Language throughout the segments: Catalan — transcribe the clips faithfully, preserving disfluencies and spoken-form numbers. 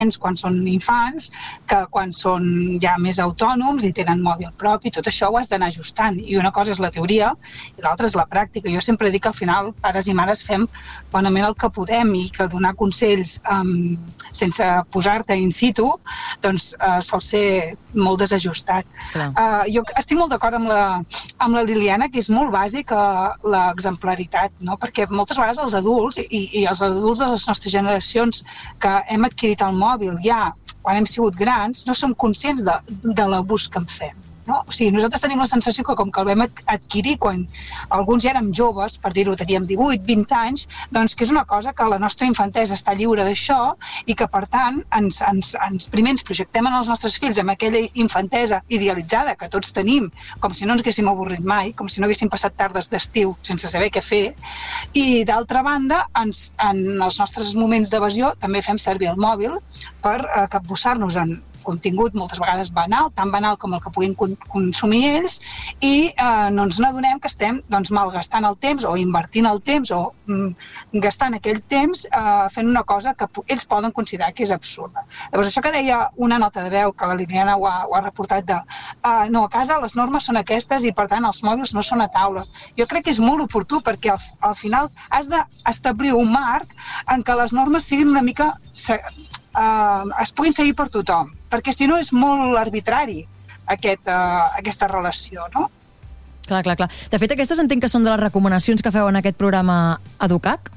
quan són infants, que quan són ja més autònoms i tenen mòbil propi, tot això ho has d'anar ajustant. I una cosa és la teoria i l'altra és la pràctica. Jo sempre dic que al final pares i mares fem bonament el que podem i que donar consells um, sense posar-te in situ doncs uh, sol ser molt desajustat. Uh, jo estic molt d'acord amb, la, amb la Liliana, que és molt bàsica l'exemplaritat, no? Perquè moltes vegades els adults i, i els adults de les nostres generacions que hem adquirit el mòbil ja quan hem sigut grans, no som conscients de, de l'abús que en fem. No? O sigui, nosaltres tenim la sensació que com que el vam adquirir quan alguns ja érem joves, per dir-ho, teníem divuit, vint anys, doncs que és una cosa que la nostra infantesa està lliure d'això i que, per tant, ens, ens, ens primer ens projectem en els nostres fills amb aquella infantesa idealitzada que tots tenim, com si no ens haguéssim avorrit mai, com si no haguéssim passat tardes d'estiu sense saber què fer, i d'altra banda, ens, en els nostres moments d'evasió també fem servir el mòbil per eh, capbussar-nos en contingut moltes vegades banal, tan banal com el que puguin consumir ells, i eh, no ens n'adonem que estem doncs, malgastant el temps o invertint el temps o mm, gastant aquell temps eh, fent una cosa que ells poden considerar que és absurda. Llavors, això que deia una nota de veu, que la Liliana ho ha, ho ha reportat de eh, no, a casa les normes són aquestes i per tant els mòbils no són a taula. Jo crec que és molt oportú perquè al, al final has d'establir un marc en què les normes siguin una mica Uh, es puguin seguir per tothom, perquè si no és molt arbitrari aquest, uh, aquesta relació, no? Clar, clar, clar. De fet, aquestes entenc que són de les recomanacions que feu en aquest programa EduCAC?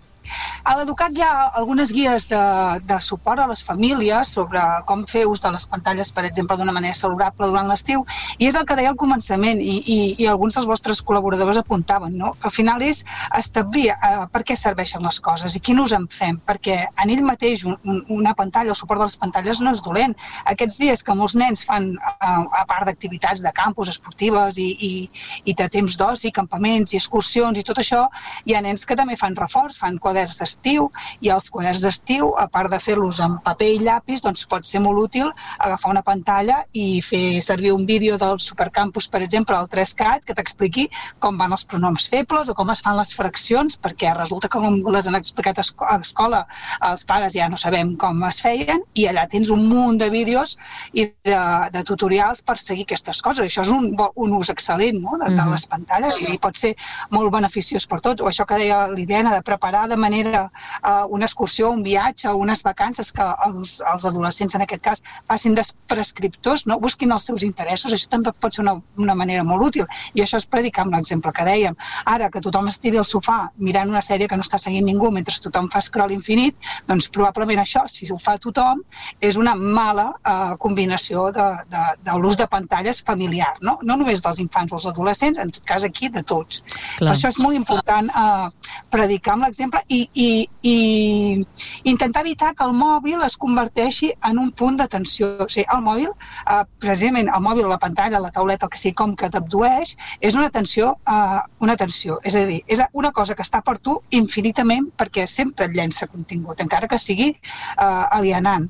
A l'EduCAC hi ha algunes guies de, de suport a les famílies sobre com fer ús de les pantalles, per exemple, d'una manera saludable durant l'estiu, i és el que deia al començament, i, i, i alguns dels vostres col·laboradors apuntaven, no? Que al final és establir eh, per què serveixen les coses i quin ús en fem, perquè en ell mateix un, un, una pantalla, el suport de les pantalles no és dolent. Aquests dies que molts nens fan, eh, a part d'activitats de campus esportives i, i, i de temps d'oci, campaments i excursions i tot això, hi ha nens que també fan reforç, fan quaderns d'estiu, i els quaderns d'estiu, a part de fer-los amb paper i llapis, doncs pot ser molt útil agafar una pantalla i fer servir un vídeo del Supercampus, per exemple, al tres cat, que t'expliqui com van els pronoms febles o com es fan les fraccions, perquè resulta que com les han explicat a escola, els pares ja no sabem com es feien, i allà tens un munt de vídeos i de, de tutorials per seguir aquestes coses. Això és un, un ús excel·lent, no? de, de les pantalles, i pot ser molt beneficiós per tots. O això que deia Liliana, de preparar de manera uh, una excursió, un viatge o unes vacances, que els, els adolescents en aquest cas facin de prescriptors, no? Busquin els seus interessos. Això també pot ser una, una manera molt útil, i això és predicar amb l'exemple que dèiem. Ara que tothom estiri al sofà mirant una sèrie que no està seguint ningú mentre tothom fa scroll infinit, doncs probablement això, si ho fa tothom, és una mala uh, combinació de, de, de l'ús de pantalles familiar, no? No només dels infants o els adolescents, en tot cas aquí de tots. Clar. Per això és molt important uh, predicar amb l'exemple i, i, i intentar evitar que el mòbil es converteixi en un punt d'atenció. O sigui, el mòbil, eh, precisament el mòbil, la pantalla, la tauleta, el que sigui, com que t'abdueix, és una atenció, eh, una atenció. És a dir, és una cosa que està per tu infinitament perquè sempre et llença contingut, encara que sigui eh, alienant.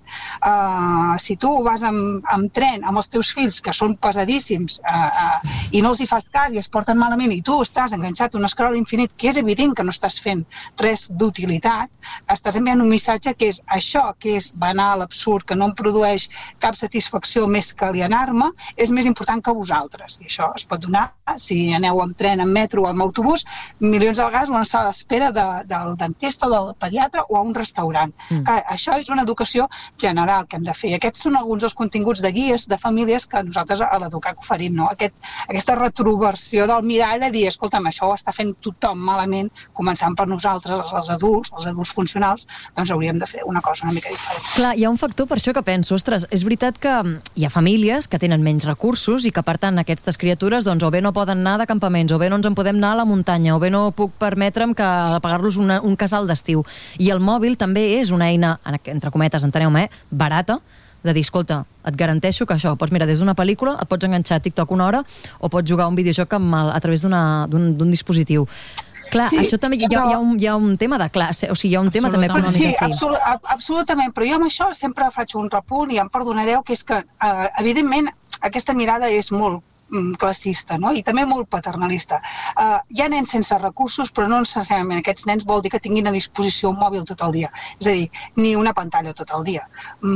Eh, si tu vas amb, amb tren amb els teus fills, que són pesadíssims, eh, eh, i no els hi fas cas i es porten malament, i tu estàs enganxat a un scroll infinit, que és evident que no estàs fent res d'utilitat, estàs enviant un missatge que és això, que és banal, absurd, que no em produeix cap satisfacció més que alienar-me, és més important que vosaltres. I això es pot donar si aneu amb tren, amb metro o amb autobús, milions de vegades una sala d'espera de, del dentista o del pediatre o a un restaurant. Mm. Clar, això és una educació general que hem de fer. Aquests són alguns dels continguts de guies de famílies que nosaltres a l'EduCAC oferim, no? Aquest, aquesta retroversió del mirall de dir, escolta'm, això ho està fent tothom malament, començant per nosaltres, els adults, els adults funcionals, doncs hauríem de fer una cosa una mica diferent. Clar, hi ha un factor per això que penso, ostres, és veritat que hi ha famílies que tenen menys recursos i que, per tant, aquestes criatures, doncs, o bé no poden anar de campaments, o bé no ens en podem anar a la muntanya, o bé no puc permetre'm que pagar-los una, un casal d'estiu. I el mòbil també és una eina, entre cometes, enteneu-me, eh, barata, de dir, escolta, et garanteixo que això, pots mirar des d'una pel·lícula, et pots enganxar a TikTok una hora, o pots jugar un videojoc amb el, a través d'un dispositiu. Clar, sí, això també hi ha, hi, ha un, hi ha un tema de classe, o sigui, hi ha un tema també econòmic. Sí, absolut, absolutament, però jo amb això sempre faig un repunt i em perdonareu, que és que, eh, evidentment, aquesta mirada és molt classista, no? I també molt paternalista. Uh, hi ha nens sense recursos, però no necessàriament aquests nens vol dir que tinguin a disposició un mòbil tot el dia. És a dir, ni una pantalla tot el dia.